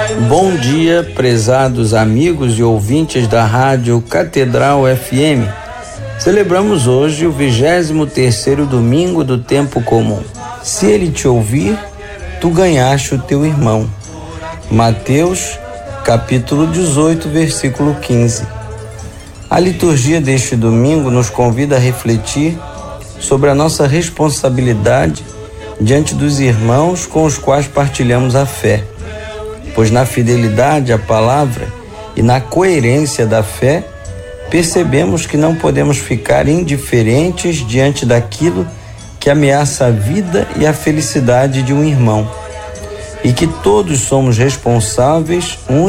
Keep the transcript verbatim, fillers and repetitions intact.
Bom dia, prezados amigos e ouvintes da Rádio Catedral F M. Celebramos hoje o vigésimo terceiro domingo do tempo comum. Se ele te ouvir, tu ganhaste o teu irmão. Mateus, capítulo dezoito, versículo quinze. A liturgia deste domingo nos convida a refletir sobre a nossa responsabilidade diante dos irmãos com os quais partilhamos a fé, pois na fidelidade à palavra e na coerência da fé, percebemos que não podemos ficar indiferentes diante daquilo que ameaça a vida e a felicidade de um irmão, e que todos somos responsáveis uns